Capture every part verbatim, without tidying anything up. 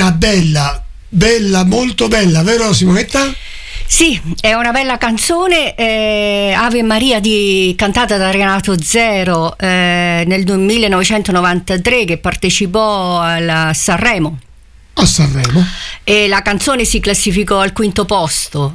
ma bella, bella, molto bella, vero Simonetta? Sì, è una bella canzone, eh, Ave Maria, di, cantata da Renato Zero eh, nel millenovecentonovantatré, che partecipò alla Sanremo. A Sanremo. E la canzone si classificò al quinto posto.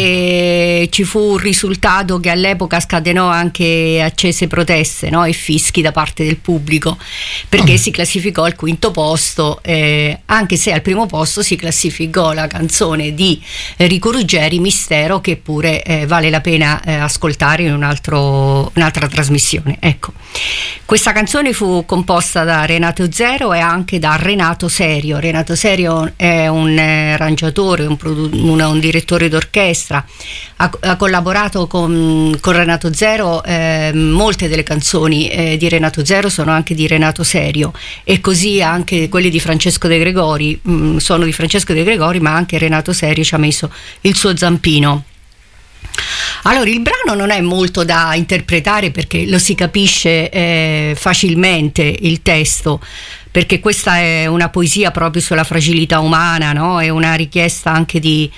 E ci fu un risultato che all'epoca scatenò anche accese proteste, no? E fischi da parte del pubblico, perché oh. si classificò al quinto posto, eh, anche se al primo posto si classificò la canzone di Enrico Ruggeri, Mistero, che pure eh, vale la pena eh, ascoltare in un altro, un'altra trasmissione. Ecco, questa canzone fu composta da Renato Zero e anche da Renato Serio. Renato Serio è un eh, arrangiatore, un, produ- un, un direttore d'orchestra. Ha, ha collaborato con, con Renato Zero, eh, molte delle canzoni eh, di Renato Zero sono anche di Renato Serio, e così anche quelli di Francesco De Gregori mh, sono di Francesco De Gregori, ma anche Renato Serio ci ha messo il suo zampino. Allora, il brano non è molto da interpretare, perché lo si capisce eh, facilmente il testo, perché questa è una poesia proprio sulla fragilità umana, no? È una richiesta anche di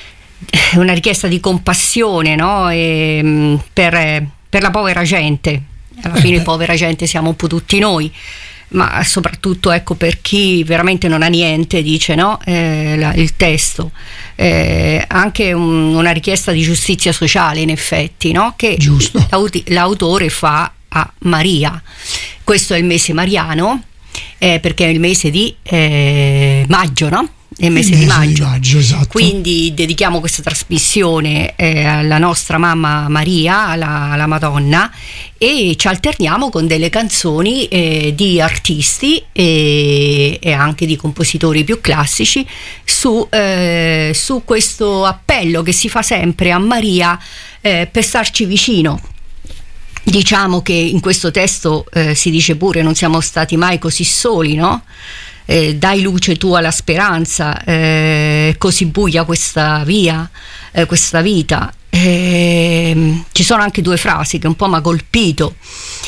una richiesta di compassione, no? E, per, per la povera gente. Alla fine povera gente siamo un po' tutti noi, ma soprattutto, ecco, per chi veramente non ha niente, dice, no? Eh, la, il testo eh, anche un, una richiesta di giustizia sociale, in effetti, no? Che l'aut- l'autore fa a Maria. Questo è il mese mariano, eh, perché è il mese di eh, maggio, no? È il mese, il mese di maggio, di maggio, esatto. Quindi dedichiamo questa trasmissione eh, alla nostra mamma Maria, alla, alla Madonna, e ci alterniamo con delle canzoni eh, di artisti e, e anche di compositori più classici su, eh, su questo appello che si fa sempre a Maria eh, per starci vicino. Diciamo che in questo testo eh, si dice pure: non siamo stati mai così soli, no? Eh, dai luce tu alla speranza, eh, così buia questa via, eh, questa vita. Eh, ci sono anche due frasi che un po' mi ha colpito: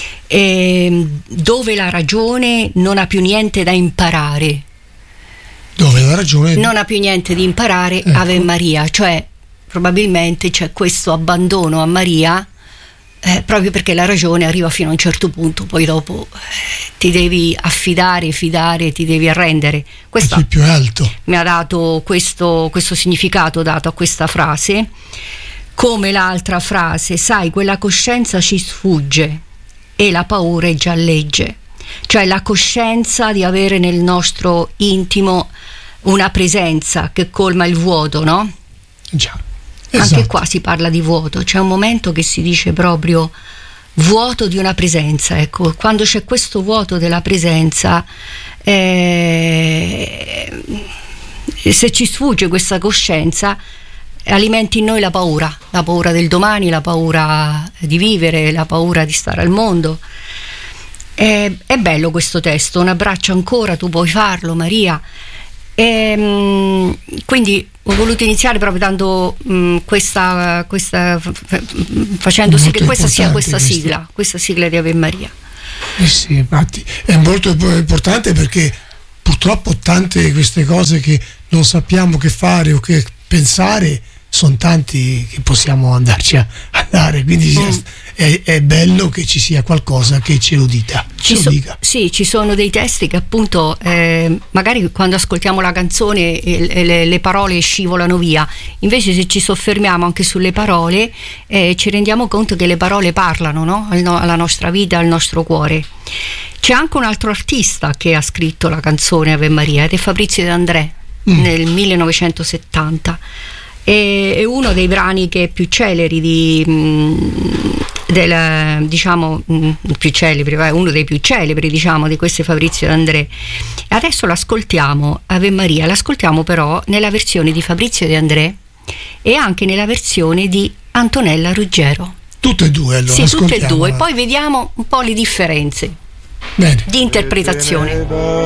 eh, dove la ragione non ha più niente da imparare, dove la ragione non ha più niente da imparare, ecco. Ave Maria, cioè probabilmente c'è questo abbandono a Maria, Eh, proprio perché la ragione arriva fino a un certo punto, poi dopo eh, ti devi affidare, fidare, ti devi arrendere. Questo è il più alto. Mi ha dato questo, questo significato dato a questa frase, come l'altra frase: sai, quella coscienza ci sfugge e la paura è già legge. Cioè la coscienza di avere nel nostro intimo una presenza che colma il vuoto, no? Già. Anche esatto. Qua si parla di vuoto, c'è un momento che si dice proprio vuoto di una presenza, ecco, quando c'è questo vuoto della presenza, eh, se ci sfugge questa coscienza, alimenti in noi la paura, la paura del domani, la paura di vivere, la paura di stare al mondo. È, è bello questo testo, un abbraccio ancora, tu puoi farlo, Maria. E, quindi ho voluto iniziare proprio dando mh, questa, questa facendo sì che questa sia questa questo. sigla, questa sigla di Ave Maria. Eh sì, infatti è molto importante, perché purtroppo tante di queste cose che non sappiamo che fare o che pensare sono tanti che possiamo andarci a andare, quindi mm. è, è bello che ci sia qualcosa che ce lo dica, ci ce so, lo dica. Sì, ci sono dei testi che appunto eh, magari quando ascoltiamo la canzone eh, le, le parole scivolano via, invece se ci soffermiamo anche sulle parole eh, ci rendiamo conto che le parole parlano, no? Alla nostra vita, al nostro cuore. C'è anche un altro artista che ha scritto la canzone Ave Maria, ed è Fabrizio De André mm. nel millenovecentosettanta. È uno dei brani che è più celeri di, del, diciamo più celebri, uno dei più celebri diciamo di queste Fabrizio De André. Adesso l'ascoltiamo, Ave Maria, l'ascoltiamo però nella versione di Fabrizio De André e anche nella versione di Antonella Ruggero. Tutte e due, allora. Sì, tutte e due, poi vediamo un po' le differenze. Bene. Di interpretazione.